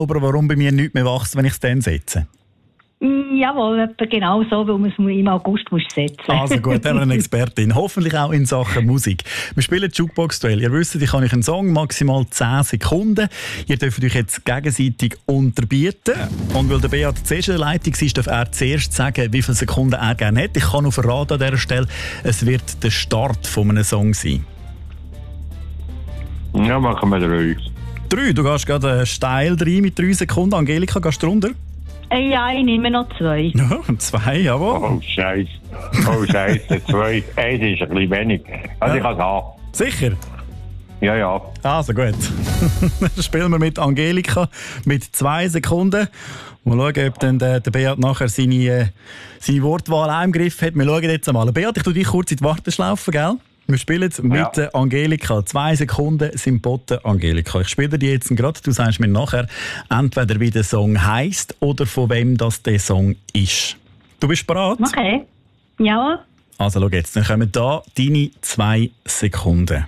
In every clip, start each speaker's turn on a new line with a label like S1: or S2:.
S1: aber warum bei mir nichts mehr wächst, wenn ich es dann setze?
S2: Jawohl, etwa genau so, weil man es im August setzen muss.
S1: Also gut, haben wir eine Expertin. Hoffentlich auch in Sachen Musik. Wir spielen Jukebox-Duell. Ihr wisst, ich kann euch einen Song, maximal 10 Sekunden. Ihr dürft euch jetzt gegenseitig unterbieten. Und weil der Beat zuerst in der Leitung ist, darf er zuerst sagen, wie viele Sekunden er gerne hat. Ich kann noch verraten an dieser Stelle, es wird der Start von einem Song sein.
S3: Ja, machen wir 3.
S1: 3? Du gehst gerade steil rein mit 3 Sekunden. Angelika, gehst du runter?
S2: Ja, ich nehme noch 2.
S1: Ja, 2, jawohl.
S3: Oh, Scheiße. 2. 1 ist ein bisschen wenig. Also ich kann es haben.
S1: Sicher?
S3: Ja.
S1: Also gut. Dann spielen wir mit Angelika mit 2 Sekunden. Mal schauen, ob dann der Beat nachher seine Wortwahl auch im Griff hat. Wir schauen jetzt einmal. Beat, ich tue dich kurz in die Warteschlaufe, gell? Wir spielen mit Angelika. 2 Sekunden sind geboten, Angelika. Ich spiele dir jetzt gerade. Du sagst mir nachher entweder, wie der Song heisst oder von wem das der Song ist. Du bist bereit?
S2: Okay. Ja.
S1: Also schau jetzt, dann kommen da deine 2 Sekunden.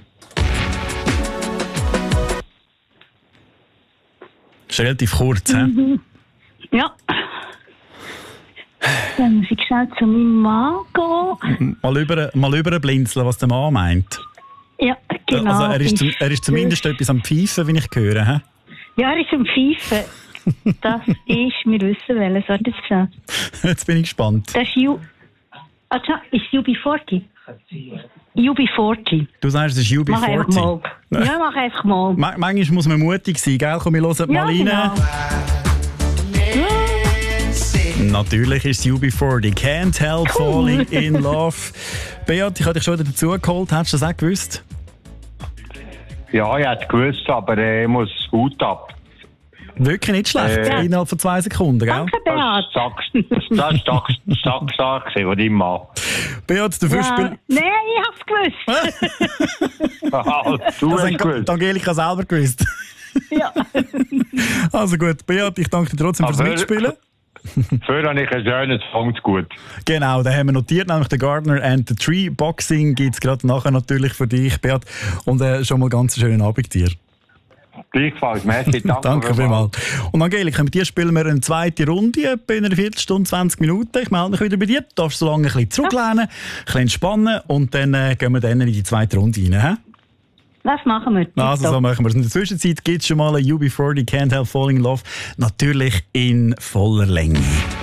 S1: Das ist relativ kurz, hä?
S2: Ja. Dann muss ich schnell zu meinem Mann gehen.
S1: Mal über blinzeln, was der Mann meint.
S2: Ja, genau.
S1: Also er ist zumindest etwas am Pfeifen, wenn ich höre. He?
S2: Ja, er ist am Pfeifen. Das ist, wir wissen welches. Hat das gesagt?
S1: Jetzt bin ich gespannt.
S2: Das ist UB40. UB40.
S1: Du sagst, es ist UB40.
S2: Mach einfach mal. Ja, mach einfach mal.
S1: Manchmal muss man mutig sein, gell? Komm, wir hören mal rein.
S2: Genau.
S1: Natürlich ist es UB40. Can't help falling in love. Beat, ich habe dich schon wieder dazugeholt. Hättest du das auch gewusst?
S3: Ja, ich hätte es gewusst, aber ich muss gut ab.
S1: Wirklich nicht schlecht. Innerhalb von 2 Sekunden, gell?
S2: Danke, Beat.
S3: Das war stark von deinem Mann.
S1: Beat, du wirst spielen.
S2: Nein, ich hab's gewusst.
S3: Du
S1: Das
S3: hast
S1: hat
S3: gewusst.
S1: Angelika selber gewusst.
S2: Ja.
S1: Also gut, Beat, ich danke dir trotzdem fürs Mitspielen.
S3: Für habe ich ein schönes Song zu gut.
S1: Genau, den haben wir notiert, nämlich den Gardener and the Tree. Boxing gibt es gerade nachher natürlich für dich, Beat. Und schon mal ganz schönen Abend dir.
S3: Gleichfalls, merci,
S1: Danke vielmals. Und Angelika, mit dir spielen wir eine zweite Runde, etwa in einer Viertelstunde, 20 Minuten. Ich melde mich wieder bei dir. Du darfst so lange ein bisschen zurücklehnen, ein bisschen entspannen und dann gehen wir dann in die zweite Runde rein. He?
S2: Das machen wir.
S1: Also so machen wir es. In der Zwischenzeit gibt es schon mal eine UB40 Can't Help Falling in Love. Natürlich in voller Länge.